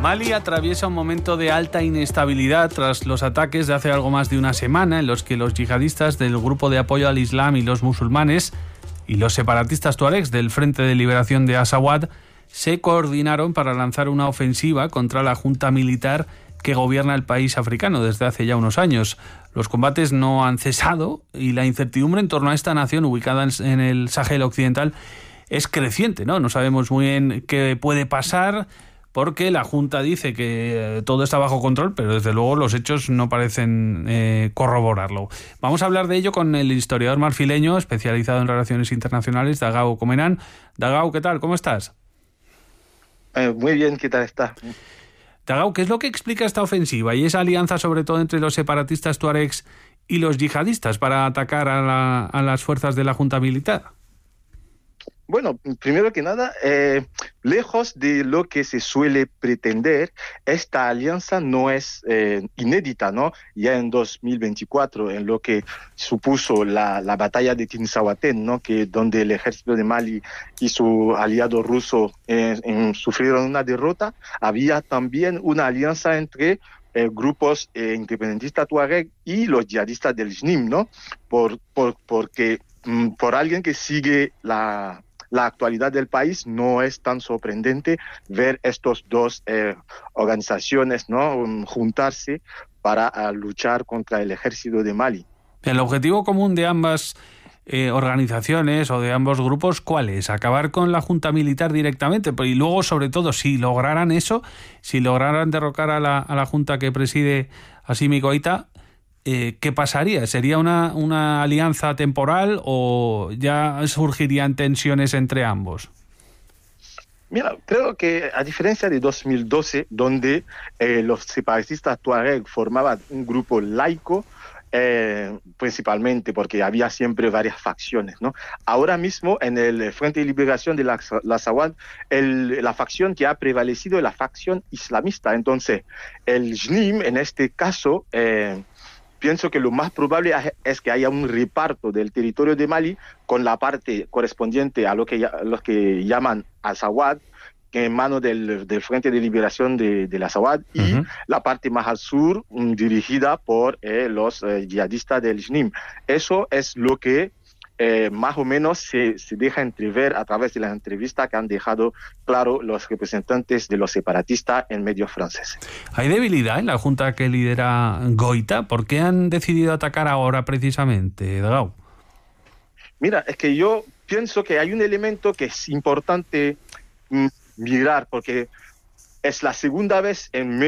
Mali atraviesa un momento de alta inestabilidad tras los ataques de hace algo más de una semana en los que los yihadistas del Grupo de Apoyo al Islam y los Musulmanes y los separatistas tuaregs del Frente de Liberación de Azawad se coordinaron para lanzar una ofensiva contra la junta militar que gobierna el país africano desde hace ya unos años. Los combates no han cesado y la incertidumbre en torno a esta nación ubicada en el Sahel occidental es creciente, ¿no? No sabemos muy bien qué puede pasar, porque la Junta dice que todo está bajo control, pero desde luego los hechos no parecen corroborarlo. Vamos a hablar de ello con el historiador marfileño especializado en relaciones internacionales, Dagao Comenan. Dagao, ¿qué tal? ¿Cómo estás? Muy bien, ¿qué tal estás? Dagao, ¿qué es lo que explica esta ofensiva y esa alianza sobre todo entre los separatistas tuaregs y los yihadistas para atacar a las fuerzas de la Junta militar? Bueno, primero que nada, lejos de lo que se suele pretender, esta alianza no es inédita, ¿no? Ya en 2024, en lo que supuso la batalla de Tinzahuatén, ¿no? Donde el ejército de Mali y su aliado ruso sufrieron una derrota, había también una alianza entre grupos independentistas tuareg y los yihadistas del JNIM, ¿no? Porque por alguien que sigue la actualidad del país, no es tan sorprendente ver estos dos organizaciones, ¿no? Juntarse para luchar contra el ejército de Mali. El objetivo común de ambas organizaciones o de ambos grupos, ¿cuál es? ¿Acabar con la junta militar directamente? Y luego, sobre todo, si lograran eso, si lograran derrocar a la junta que preside Assimi Goïta, ¿qué pasaría? ¿Sería una alianza temporal o ya surgirían tensiones entre ambos? Mira, creo que a diferencia de 2012, donde los separatistas tuareg formaban un grupo laico, principalmente porque había siempre varias facciones, ¿no? Ahora mismo en el Frente de Liberación de la Azawad, la facción que ha prevalecido es la facción islamista. Entonces, el JNIM en este caso pienso que lo más probable es que haya un reparto del territorio de Mali con la parte correspondiente a los que llaman Azawad, que en manos del Frente de Liberación de la Azawad, y la parte más al sur dirigida por los yihadistas del JNIM. Eso es lo que más o menos se deja entrever a través de las entrevistas que han dejado claro los representantes de los separatistas en medios franceses. ¿Hay debilidad en la junta que lidera Goïta? ¿Por qué han decidido atacar ahora precisamente, Dagao? Mira, es que yo pienso que hay un elemento que es importante mirar, porque es la segunda vez en